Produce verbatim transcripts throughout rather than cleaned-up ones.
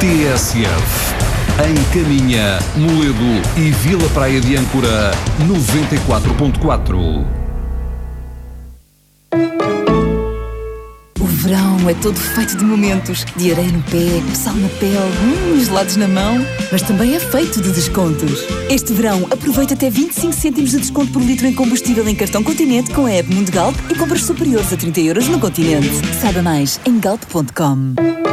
T S F. Em Caminha, Moledo e Vila Praia de Âncora, noventa e quatro ponto quatro. O verão é todo feito de momentos, de areia no pé, sal na pele, hum, gelados na mão, mas também é feito de descontos. Este verão, aproveita até vinte e cinco cêntimos de desconto por litro em combustível em cartão Continente com a app Mundo Galp e compras superiores a trinta euros no Continente. Saiba mais em galp ponto com.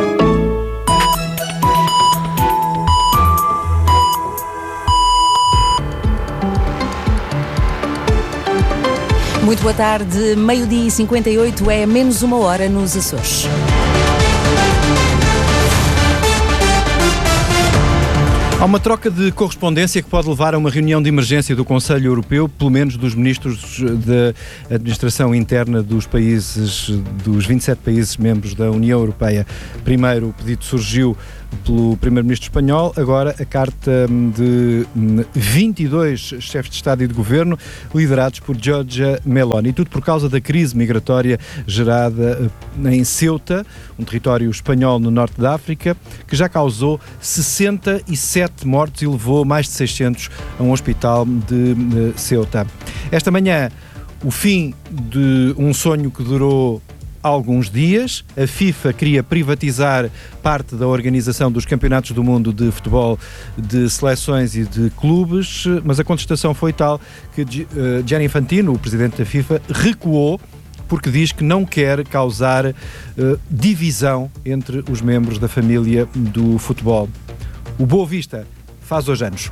Muito boa tarde, meio-dia e cinquenta e oito, é menos uma hora nos Açores. Há uma troca de correspondência que pode levar a uma reunião de emergência do Conselho Europeu, pelo menos dos ministros da administração interna dos países, dos vinte e sete países membros da União Europeia. Primeiro o pedido surgiu pelo primeiro-ministro espanhol, agora a carta de vinte e dois chefes de Estado e de Governo, liderados por Giorgia Meloni. E tudo por causa da crise migratória gerada em Ceuta, um território espanhol no norte da África, que já causou sessenta e sete mortos e levou mais de seiscentos a um hospital de Ceuta. Esta manhã, o fim de um sonho que durou alguns dias. A FIFA queria privatizar parte da organização dos campeonatos do mundo de futebol de seleções e de clubes, mas a contestação foi tal que Gianni Infantino, o presidente da FIFA, recuou porque diz que não quer causar uh, divisão entre os membros da família do futebol. O Boa Vista faz hoje anos.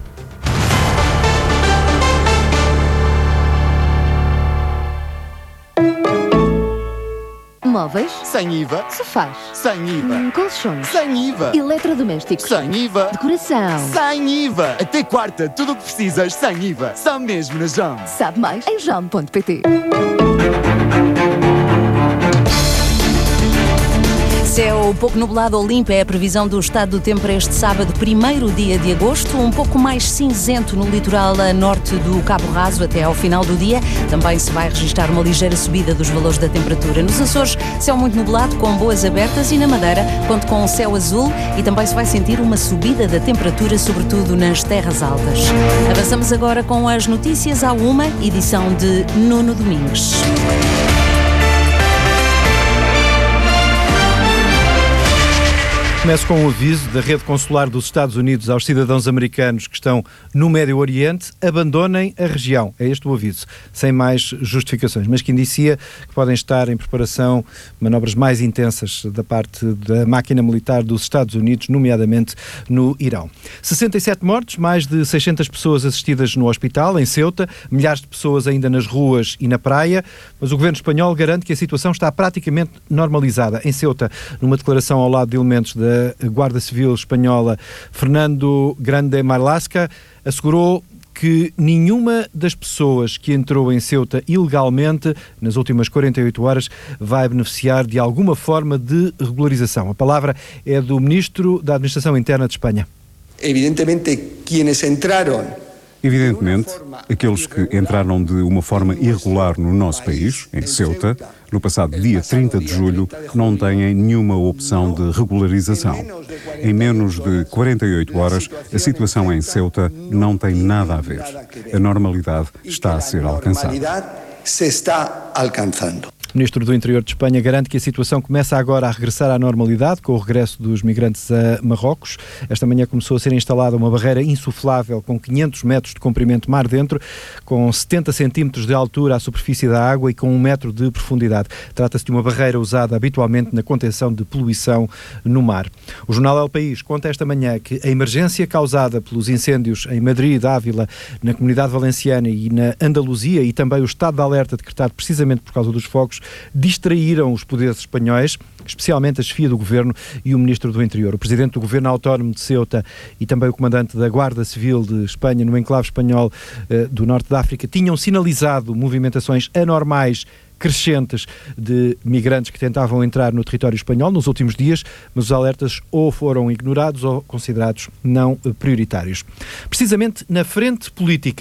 Móveis? Sem I V A. Sofás? Sem I V A. Hum, colchões? Sem I V A. Eletrodomésticos? Sem I V A. Decoração? Sem I V A. Até quarta, tudo o que precisas sem I V A. Só mesmo na Jam. Sabe mais em jam ponto pt. Céu pouco nublado ou limpo é a previsão do estado do tempo para este sábado, primeiro dia de agosto, um pouco mais cinzento no litoral a norte do Cabo Raso até ao final do dia. Também se vai registrar uma ligeira subida dos valores da temperatura. Nos Açores, céu muito nublado com boas abertas e na Madeira, conto com céu azul e também se vai sentir uma subida da temperatura, sobretudo nas terras altas. Avançamos agora com as notícias à uma, edição de Nuno Domingues. Começo com um aviso da rede consular dos Estados Unidos aos cidadãos americanos que estão no Médio Oriente: abandonem a região. É este o aviso, sem mais justificações, mas que indicia que podem estar em preparação manobras mais intensas da parte da máquina militar dos Estados Unidos, nomeadamente no Irão. sessenta e sete mortos, mais de seiscentas pessoas assistidas no hospital, em Ceuta, milhares de pessoas ainda nas ruas e na praia, mas o governo espanhol garante que a situação está praticamente normalizada. Em Ceuta, numa declaração ao lado de elementos da A Guarda Civil espanhola, Fernando Grande Marlaska assegurou que nenhuma das pessoas que entrou em Ceuta ilegalmente nas últimas quarenta e oito horas vai beneficiar de alguma forma de regularização. A palavra é do Ministro da Administração Interna de Espanha. Evidentemente, quienes entraram Evidentemente, aqueles que entraram de uma forma irregular no nosso país, em Ceuta, no passado dia trinta de julho, não têm nenhuma opção de regularização. Em menos de quarenta e oito horas, a situação em Ceuta não tem nada a ver. A normalidade está a ser alcançada. Se está alcançando. O Ministro do Interior de Espanha garante que a situação começa agora a regressar à normalidade com o regresso dos migrantes a Marrocos. Esta manhã começou a ser instalada uma barreira insuflável com quinhentos metros de comprimento mar dentro, com setenta centímetros de altura à superfície da água e com um metro de profundidade. Trata-se de uma barreira usada habitualmente na contenção de poluição no mar. O jornal El País conta esta manhã que a emergência causada pelos incêndios em Madrid, Ávila, na Comunidade Valenciana e na Andaluzia, e também o estado de alerta decretado precisamente por causa dos fogos, distraíram os poderes espanhóis, especialmente a chefia do Governo e o Ministro do Interior. O Presidente do Governo Autónomo de Ceuta e também o Comandante da Guarda Civil de Espanha, no enclave espanhol eh, do Norte da África, tinham sinalizado movimentações anormais crescentes de migrantes que tentavam entrar no território espanhol nos últimos dias, mas os alertas ou foram ignorados ou considerados não prioritários. Precisamente na frente política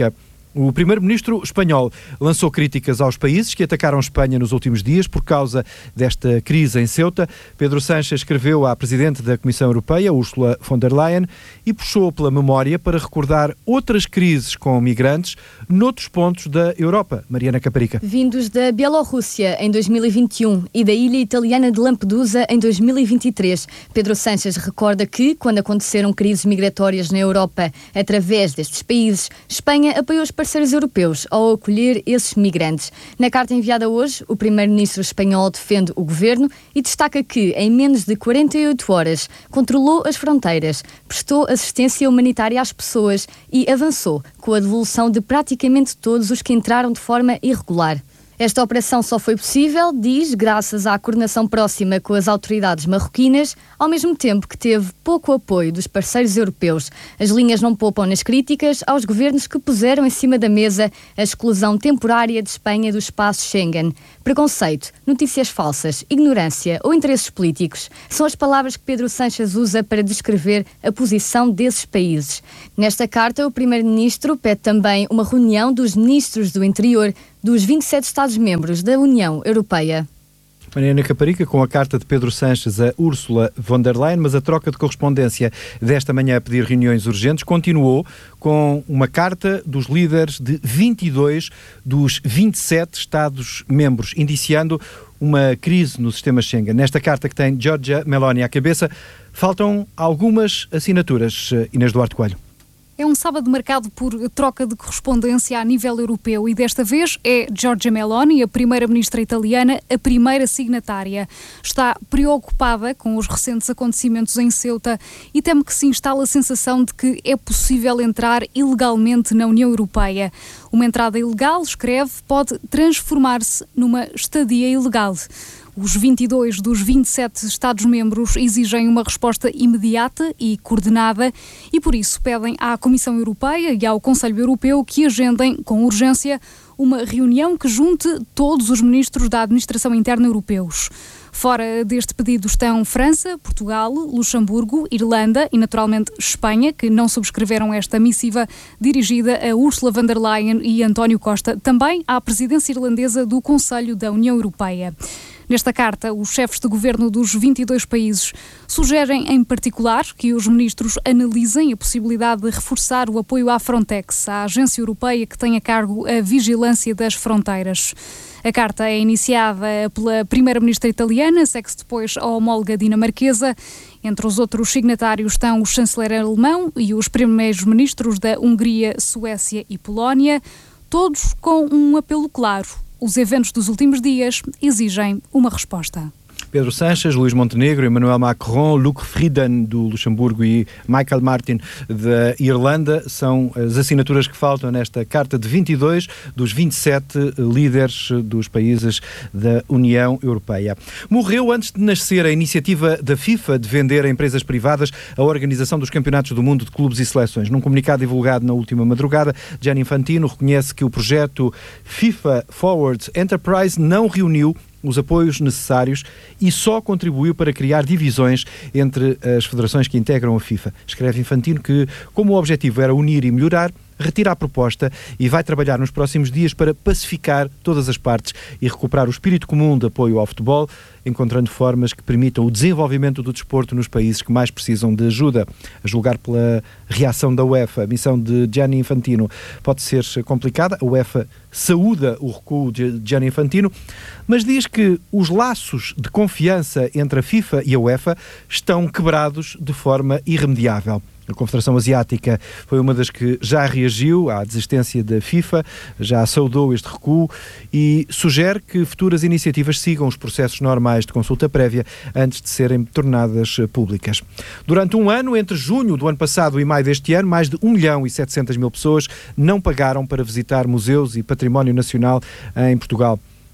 O primeiro-ministro espanhol lançou críticas aos países que atacaram Espanha nos últimos dias por causa desta crise em Ceuta. Pedro Sánchez escreveu à Presidente da Comissão Europeia, Ursula von der Leyen, e puxou pela memória para recordar outras crises com migrantes noutros pontos da Europa. Mariana Caparica. Vindos da Bielorrússia em dois mil e vinte e um e da ilha italiana de Lampedusa em dois mil e vinte e três, Pedro Sánchez recorda que, quando aconteceram crises migratórias na Europa através destes países, Espanha apoiou os parceiros europeus ao acolher esses migrantes. Na carta enviada hoje, o primeiro-ministro espanhol defende o governo e destaca que, em menos de quarenta e oito horas, controlou as fronteiras, prestou assistência humanitária às pessoas e avançou com a devolução de praticamente todos os que entraram de forma irregular. Esta operação só foi possível, diz, graças à coordenação próxima com as autoridades marroquinas, ao mesmo tempo que teve pouco apoio dos parceiros europeus. As linhas não poupam nas críticas aos governos que puseram em cima da mesa a exclusão temporária de Espanha do espaço Schengen. Preconceito, notícias falsas, ignorância ou interesses políticos são as palavras que Pedro Sánchez usa para descrever a posição desses países. Nesta carta, o primeiro-ministro pede também uma reunião dos ministros do interior dos vinte e sete Estados-membros da União Europeia. Mariana Caparica, com a carta de Pedro Sánchez a Ursula von der Leyen, mas a troca de correspondência desta manhã a pedir reuniões urgentes continuou com uma carta dos líderes de vinte e dois dos vinte e sete Estados-membros, indiciando uma crise no sistema Schengen. Nesta carta, que tem Giorgia Meloni à cabeça, faltam algumas assinaturas. Inês Duarte Coelho. É um sábado marcado por troca de correspondência a nível europeu e desta vez é Giorgia Meloni, a primeira-ministra italiana, a primeira signatária. Está preocupada com os recentes acontecimentos em Ceuta e teme que se instale a sensação de que é possível entrar ilegalmente na União Europeia. Uma entrada ilegal, escreve, pode transformar-se numa estadia ilegal. Os vinte e dois dos vinte e sete Estados-membros exigem uma resposta imediata e coordenada e, por isso, pedem à Comissão Europeia e ao Conselho Europeu que agendem, com urgência, uma reunião que junte todos os ministros da Administração Interna europeus. Fora deste pedido estão França, Portugal, Luxemburgo, Irlanda e, naturalmente, Espanha, que não subscreveram esta missiva dirigida a Ursula von der Leyen e António Costa, também à presidência irlandesa do Conselho da União Europeia. Nesta carta, os chefes de governo dos vinte e dois países sugerem, em particular, que os ministros analisem a possibilidade de reforçar o apoio à Frontex, a agência europeia que tem a cargo a vigilância das fronteiras. A carta é iniciada pela primeira-ministra italiana, segue-se depois a homóloga dinamarquesa. Entre os outros signatários estão o chanceler alemão e os primeiros ministros da Hungria, Suécia e Polónia, todos com um apelo claro. Os eventos dos últimos dias exigem uma resposta. Pedro Sánchez, Luís Montenegro, Emmanuel Macron, Luc Frieden, do Luxemburgo, e Michael Martin, da Irlanda, são as assinaturas que faltam nesta carta de vinte e dois dos vinte e sete líderes dos países da União Europeia. Morreu antes de nascer a iniciativa da FIFA de vender a empresas privadas a organização dos campeonatos do mundo de clubes e seleções. Num comunicado divulgado na última madrugada, Gianni Infantino reconhece que o projeto FIFA Forward Enterprise não reuniu os apoios necessários e só contribuiu para criar divisões entre as federações que integram a FIFA. Escreve Infantino que, como o objetivo era unir e melhorar, retira a proposta e vai trabalhar nos próximos dias para pacificar todas as partes e recuperar o espírito comum de apoio ao futebol, encontrando formas que permitam o desenvolvimento do desporto nos países que mais precisam de ajuda. A julgar pela reação da UEFA, a missão de Gianni Infantino pode ser complicada. A UEFA saúda o recuo de Gianni Infantino, mas diz que os laços de confiança entre a FIFA e a UEFA estão quebrados de forma irremediável. A Confederação Asiática foi uma das que já reagiu à desistência da FIFA, já saudou este recuo e sugere que futuras iniciativas sigam os processos normais de consulta prévia antes de serem tornadas públicas. Durante um ano, entre junho do ano passado e maio deste ano, mais de um milhão e setecentas mil pessoas não pagaram para visitar museus e património nacional em Portugal.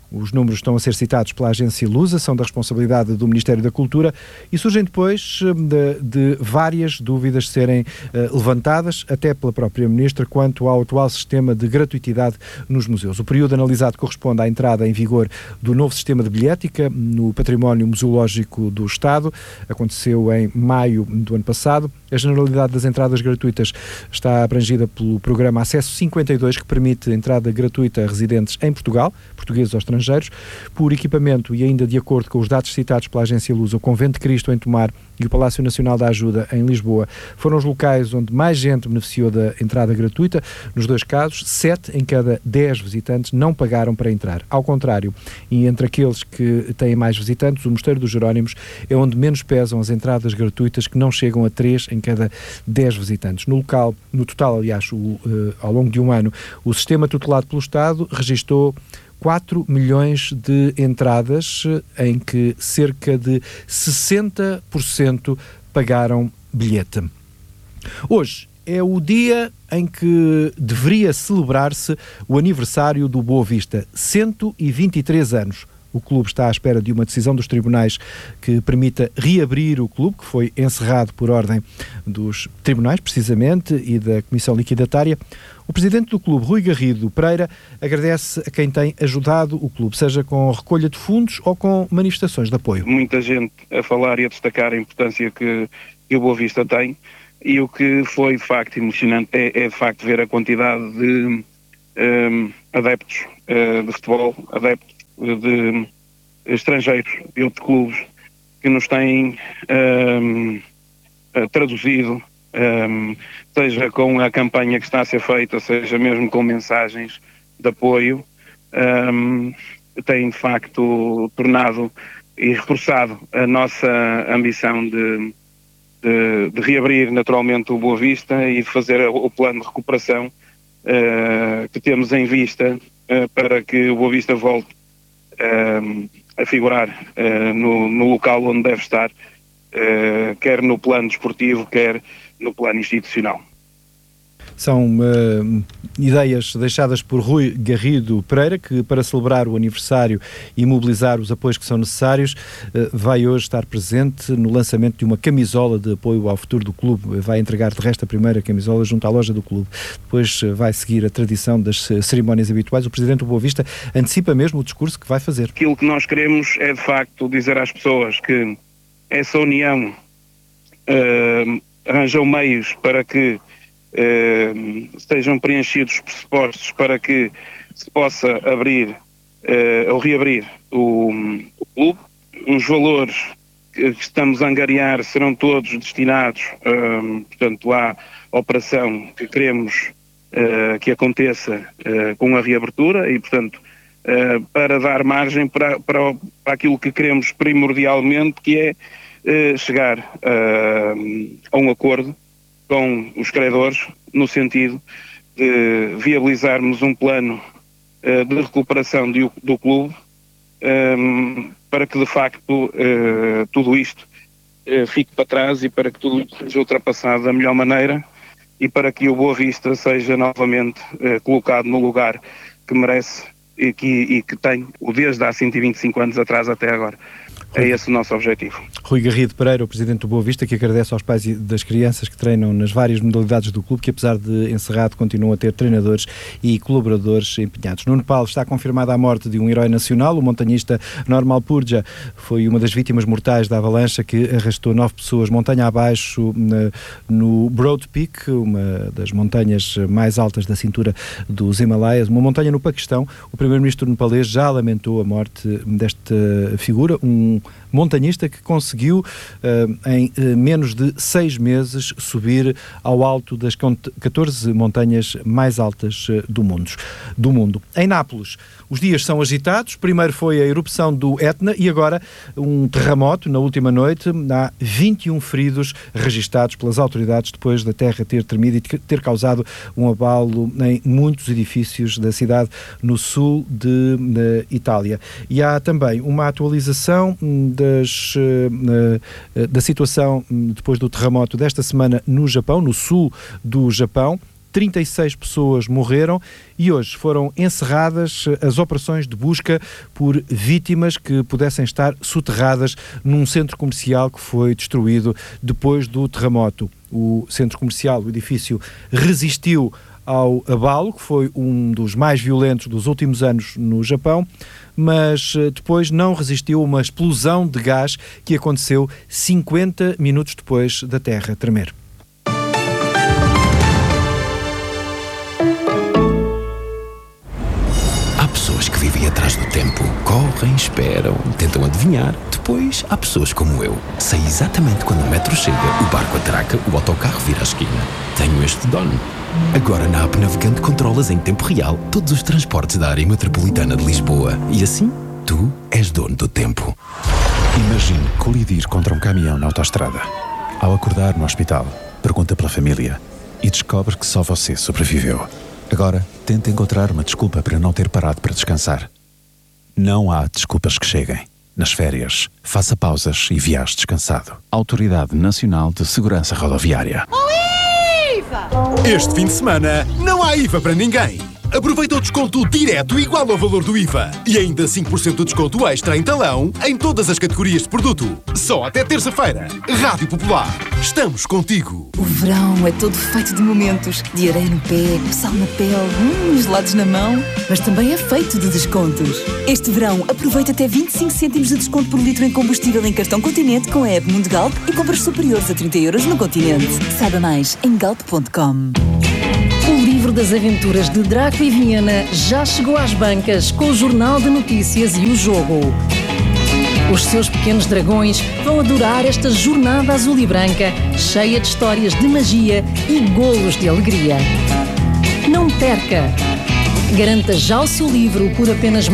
Os números estão a ser citados pela agência Lusa, são da responsabilidade do Ministério da Cultura e surgem depois de, de várias dúvidas serem uh, levantadas, até pela própria Ministra, quanto ao atual sistema de gratuitidade nos museus. O período analisado corresponde à entrada em vigor do novo sistema de bilhética no património museológico do Estado. Aconteceu em maio do ano passado. A generalidade das entradas gratuitas está abrangida pelo programa Acesso cinquenta e dois, que permite entrada gratuita a residentes em Portugal, portugueses ou estrangeiros, por equipamento e ainda de acordo com os dados citados pela agência Lusa, o Convento de Cristo em Tomar e o Palácio Nacional da Ajuda em Lisboa foram os locais onde mais gente beneficiou da entrada gratuita. Nos dois casos, sete em cada dez visitantes não pagaram para entrar. Ao contrário, e entre aqueles que têm mais visitantes, o Mosteiro dos Jerónimos é onde menos pesam as entradas gratuitas, que não chegam a três em cada dez visitantes. No local, no total, aliás, o, uh, ao longo de um ano, o sistema tutelado pelo Estado registou quatro milhões de entradas, em que cerca de sessenta por cento pagaram bilhete. Hoje é o dia em que deveria celebrar-se o aniversário do Boa Vista, cento e vinte e três anos. O clube está à espera de uma decisão dos tribunais que permita reabrir o clube, que foi encerrado por ordem dos tribunais, precisamente, e da Comissão Liquidatária. O presidente do clube, Rui Garrido Pereira, agradece a quem tem ajudado o clube, seja com recolha de fundos ou com manifestações de apoio. Muita gente a falar e a destacar a importância que, que o Boa Vista tem, e o que foi de facto emocionante é, é de facto ver a quantidade de um, adeptos uh, de futebol, adeptos de estrangeiros de outros clubes que nos têm um, traduzido, um, seja com a campanha que está a ser feita, seja mesmo com mensagens de apoio, um, tem de facto tornado e reforçado a nossa ambição de, de, de reabrir naturalmente o Boa Vista e de fazer o plano de recuperação uh, que temos em vista uh, para que o Boa Vista volte Uh, a figurar uh, no, no local onde deve estar, uh, quer no plano desportivo, quer no plano institucional. São uh, ideias deixadas por Rui Garrido Pereira, que para celebrar o aniversário e mobilizar os apoios que são necessários, uh, vai hoje estar presente no lançamento de uma camisola de apoio ao futuro do clube. Vai entregar de resto a primeira camisola junto à loja do clube. Depois uh, vai seguir a tradição das uh, cerimónias habituais. O presidente do Boa Vista antecipa mesmo o discurso que vai fazer. Aquilo que nós queremos é de facto dizer às pessoas que essa união uh, arranjou meios para que Uh, estejam preenchidos os pressupostos para que se possa abrir uh, ou reabrir o, o clube. Os valores que, que estamos a angariar serão todos destinados uh, portanto, à operação que queremos uh, que aconteça uh, com a reabertura e, portanto, uh, para dar margem para, para, para aquilo que queremos primordialmente, que é uh, chegar uh, a um acordo com os credores, no sentido de viabilizarmos um plano uh, de recuperação de, do clube, um, para que de facto uh, tudo isto uh, fique para trás e para que tudo isto seja ultrapassado da melhor maneira e para que o Boa Vista seja novamente uh, colocado no lugar que merece e que, e que tem desde há cento e vinte e cinco anos atrás até agora. É esse o nosso objetivo. Rui Garrido Pereira, o presidente do Boa Vista, que agradece aos pais das crianças que treinam nas várias modalidades do clube, que apesar de encerrado continuam a ter treinadores e colaboradores empenhados. No Nepal está confirmada a morte de um herói nacional, o montanhista Normal Purja. Foi uma das vítimas mortais da avalanche que arrastou nove pessoas montanha abaixo na, no Broad Peak, uma das montanhas mais altas da cintura dos Himalaias, uma montanha no Paquistão. O primeiro-ministro nepalês já lamentou a morte desta figura, um montanhista que conseguiu uh, em uh, menos de seis meses subir ao alto das catorze montanhas mais altas uh, do, mundo, do mundo. Em Nápoles, os dias são agitados. Primeiro foi a erupção do Etna e agora um terremoto na última noite. Há vinte e um feridos registados pelas autoridades depois da terra ter tremido e ter causado um abalo em muitos edifícios da cidade no sul de, de Itália. E há também uma atualização das, da situação depois do terremoto desta semana no Japão, no sul do Japão. trinta e seis pessoas morreram e hoje foram encerradas as operações de busca por vítimas que pudessem estar soterradas num centro comercial que foi destruído depois do terremoto. O centro comercial, o edifício, resistiu ao abalo, que foi um dos mais violentos dos últimos anos no Japão, mas depois não resistiu a uma explosão de gás que aconteceu cinquenta minutos depois da terra tremer. Há pessoas que vivem atrás do tempo, correm, esperam, tentam adivinhar. Depois há pessoas como eu. Sei exatamente quando o metro chega, o barco atraca, o autocarro vira a esquina. Tenho este dono. Agora na app Navegante controlas em tempo real todos os transportes da área metropolitana de Lisboa. E assim, tu és dono do tempo. Imagine colidir contra um caminhão na autoestrada. Ao acordar no hospital, pergunta pela família e descobre que só você sobreviveu. Agora, tenta encontrar uma desculpa para não ter parado para descansar. Não há desculpas que cheguem. Nas férias, faça pausas e viaje descansado. Autoridade Nacional de Segurança Rodoviária. Este fim de semana não há I V A para ninguém. Aproveita o desconto direto igual ao valor do I V A. E ainda cinco por cento de desconto extra em talão em todas as categorias de produto. Só até terça-feira. Rádio Popular. Estamos contigo. O verão é todo feito de momentos. De areia no pé, sal na pele, hum, gelados na mão. Mas também é feito de descontos. Este verão, aproveita até vinte e cinco cêntimos de desconto por litro em combustível em cartão Continente com a app Mundo Galp e compras superiores a trinta euros no Continente. Saiba mais em galp ponto com. O livro das aventuras de Draco e Viena já chegou às bancas com o Jornal de Notícias e o Jogo. Os seus pequenos dragões vão adorar esta jornada azul e branca, cheia de histórias de magia e golos de alegria. Não perca! Garanta já o seu livro por apenas